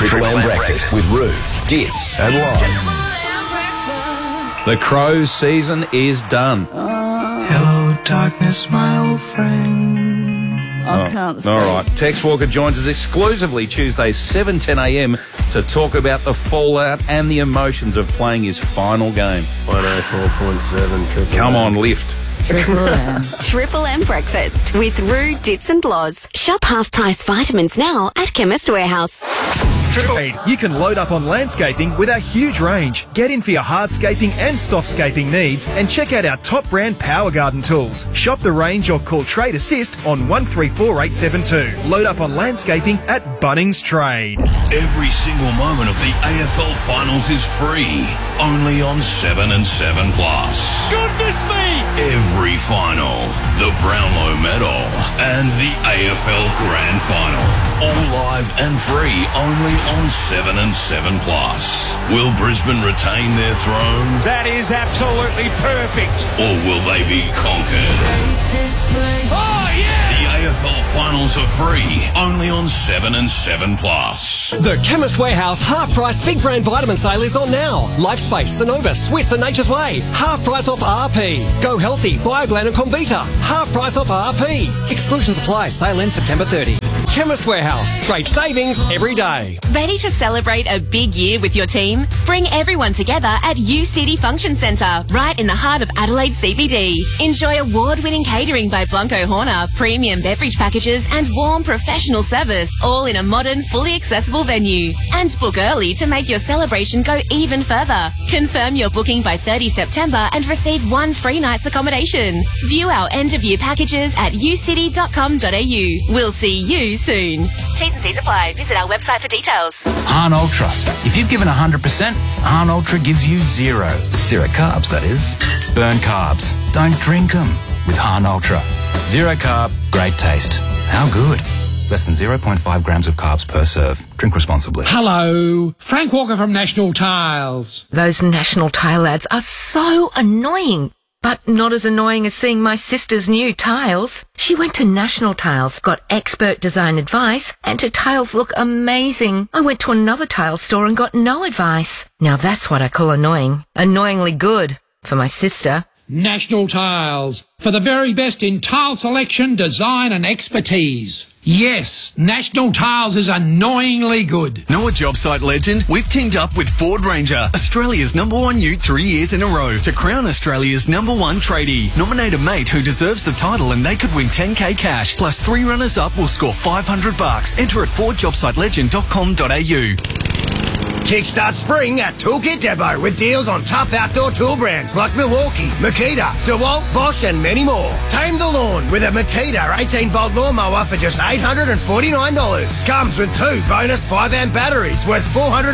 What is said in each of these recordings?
Triple M Breakfast with Roo, Dits and Loz. The Crows season is done. Hello, darkness, my old friend. I can't speak. All right. Tex Walker joins us exclusively Tuesdays 7:10 a.m. to talk about the fallout and the emotions of playing his final game. 104.7 Triple Come M. on, lift. Triple M. Triple M Breakfast with Roo, Dits and Loz. Shop half-price vitamins now at Chemist Warehouse. Triple Aid. You can load up on landscaping with our huge range. Get in for your hardscaping and softscaping needs and check out our top brand Power Garden tools. Shop the range or call Trade Assist on 134872. Load up on landscaping at Bunnings Trade. Every single moment of the AFL Finals is free, only on 7 and 7 Plus. Goodness me! Every final, the Brownlow Medal, and the AFL Grand Final, all live and free, only on 7 and 7 Plus. Will Brisbane retain their throne? That is absolutely perfect. Or will they be conquered? Oh, yeah! The AFL Finals are free, only on 7 and 7 Plus. The Chemist Warehouse half-price big brand vitamin sale is on now. Lifespace, Sonova, Swiss and Nature's Way. Half price off RP. Go Healthy, Bioglan and Comvita. Half price off RP. Exclusions apply. Sale ends September 30. Chemist Warehouse. Great savings every day. Ready to celebrate a big year with your team? Bring everyone together at U-City Function Centre, right in the heart of Adelaide CBD. Enjoy award-winning catering by Blanco Horner, premium beverage packages and warm professional service, all in a modern, fully accessible venue. And book early to make your celebration go even further. Confirm your booking by 30 September and receive 1 free night's accommodation. View our end-of-year packages at ucity.com.au. We'll see you soon. T's and C's apply. Visit our website for details. Han Ultra. If you've given 100%, Han Ultra gives you zero. Zero carbs, that is. Burn carbs. Don't drink them with Han Ultra. Zero carb, great taste. How good? Less than 0.5 grams of carbs per serve. Drink responsibly. Hello, Frank Walker from National Tiles. Those National Tile ads are so annoying. But not as annoying as seeing my sister's new tiles. She went to National Tiles, got expert design advice, and her tiles look amazing. I went to another tile store and got no advice. Now that's what I call annoying. Annoyingly good for my sister. National Tiles, for the very best in tile selection, design and expertise. Yes, National Tiles is annoyingly good. Know a job site legend? We've teamed up with Ford Ranger, Australia's #1 ute 3 years in a row, to crown Australia's #1 tradie. Nominate a mate who deserves the title and they could win 10k cash, plus 3 runners-up will score $500. Enter at fordjobsitelegend.com.au. Kickstart spring at Toolkit Depot with deals on tough outdoor tool brands like Milwaukee, Makita, DeWalt, Bosch and many more. Tame the lawn with a Makita 18-volt lawnmower for just $849. Comes with 2 bonus 5-amp batteries worth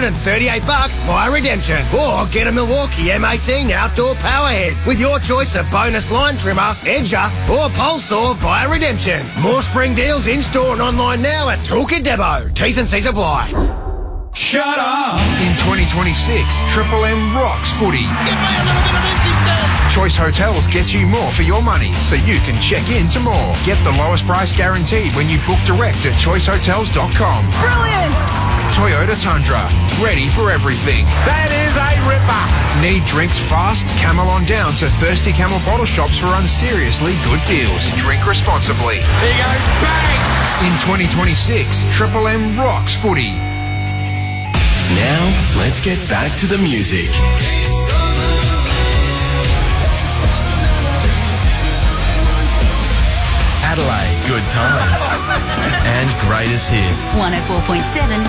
$438 via redemption. Or get a Milwaukee M18 outdoor powerhead with your choice of bonus line trimmer, edger or pole saw via redemption. More spring deals in-store and online now at Toolkit Depot. T's and C's apply. Shut up! In 2026, Triple M rocks footy. Give me a little bit of empty sense! Choice Hotels gets you more for your money, so you can check in to more. Get the lowest price guaranteed when you book direct at choicehotels.com. Brilliant! Toyota Tundra, ready for everything. That is a ripper! Need drinks fast? Camel on down to Thirsty Camel bottle shops for unseriously good deals. Drink responsibly. He goes bang! In 2026, Triple M rocks footy. Now, let's get back to the music. Adelaide, good times and greatest hits. 104.7